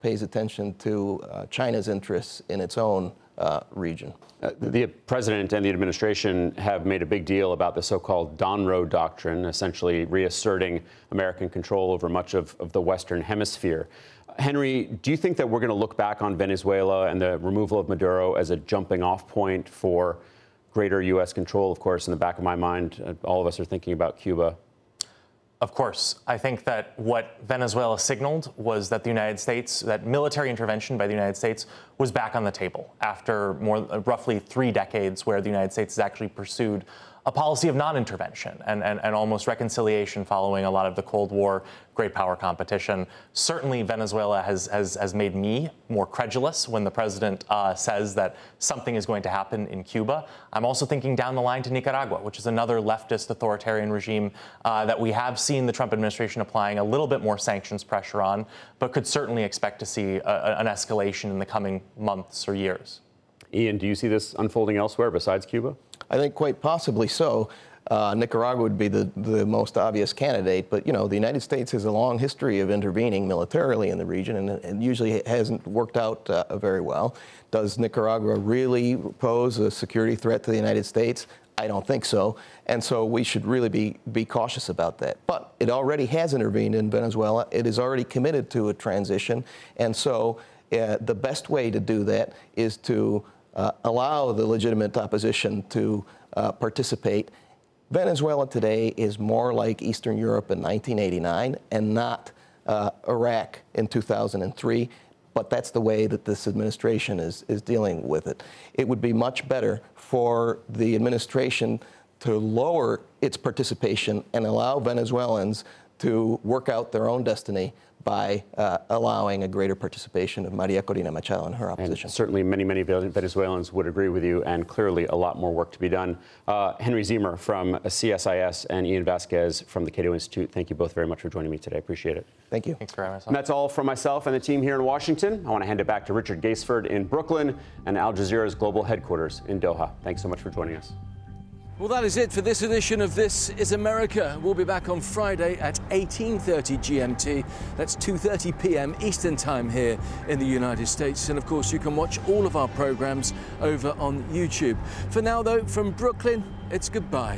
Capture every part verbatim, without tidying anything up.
pays attention to uh, China's interests in its own uh, region. Uh, the president and the administration have made a big deal about the so-called Donroe Doctrine, essentially reasserting American control over much of, of the Western Hemisphere. Henry, do you think that we're going to look back on Venezuela and the removal of Maduro as a jumping-off point for greater U S control? Of course, in the back of my mind, uh, all of us are thinking about Cuba. Of course. I think that what Venezuela signaled was that the United States, that military intervention by the United States was back on the table after more uh, roughly three decades where the United States has actually pursued a policy of non-intervention and, and, and almost reconciliation following a lot of the Cold War great power competition. Certainly, Venezuela has, has, has made me more credulous when the president uh, says that something is going to happen in Cuba. I'm also thinking down the line to Nicaragua, which is another leftist authoritarian regime uh, that we have seen the Trump administration applying a little bit more sanctions pressure on, but could certainly expect to see a, an escalation in the coming months or years. Ian, do you see this unfolding elsewhere besides Cuba? I think quite possibly so. Uh, Nicaragua would be the, the most obvious candidate, but, you know, the United States has a long history of intervening militarily in the region, and it usually hasn't worked out uh, very well. Does Nicaragua really pose a security threat to the United States? I don't think so, and so we should really be, be cautious about that. But it already has intervened in Venezuela. It is already committed to a transition, and so uh, the best way to do that is to uh, allow the legitimate opposition to uh, participate. Venezuela today is more like Eastern Europe in nineteen eighty-nine and not uh, Iraq in two thousand three, but that's the way that this administration is, is dealing with it. It would be much better for the administration to lower its participation and allow Venezuelans to work out their own destiny by uh, allowing a greater participation of Maria Corina Machado and her opposition. And certainly many, many Venezuelans would agree with you, and clearly a lot more work to be done. Uh, Henry Ziemer from C S I S and Ian Vasquez from the Cato Institute, thank you both very much for joining me today. I appreciate it. Thank you. Thanks for having us on. And that's all from myself and the team here in Washington. I want to hand it back to Richard Gaisford in Brooklyn and Al Jazeera's global headquarters in Doha. Thanks so much for joining us. Well, that is it for this edition of This is America. We'll be back on Friday at eighteen thirty G M T. That's two thirty p m Eastern Time here in the United States. And of course, you can watch all of our programs over on YouTube. For now, though, from Brooklyn, it's goodbye.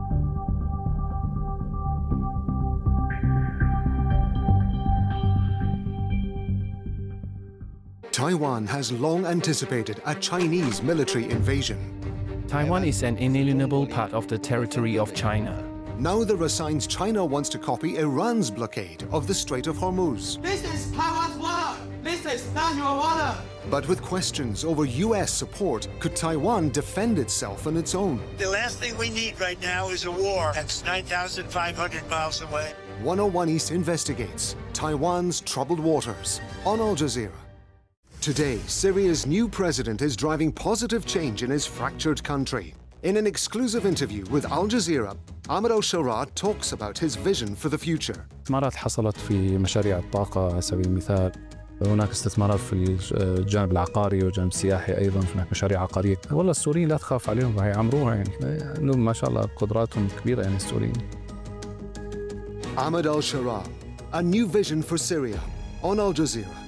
Taiwan has long anticipated a Chinese military invasion. Taiwan is an inalienable part of the territory of China. Now there are signs China wants to copy Iran's blockade of the Strait of Hormuz. This is Taiwan's water. This is not your water. But with questions over U S support, could Taiwan defend itself on its own? The last thing we need right now is a war that's nine thousand five hundred miles away. one oh one East investigates Taiwan's troubled waters on Al Jazeera. Today, Syria's new president is driving positive change in his fractured country. In an exclusive interview with Al Jazeera, Ahmed al-Sharaa talks about his vision for the future. استثمارات حصلت في مشاريع الطاقة على سبيل المثال. هناك استثمارات في الجانب العقاري والجانب السياحي أيضا، هناك مشاريع عقارية. والله السوريين لا تخاف عليهم، راح يعمروها يعني. إنهم ما شاء الله قدراتهم كبيرة يعني السوريين. Ahmed al-Sharaa, a new vision for Syria on Al Jazeera.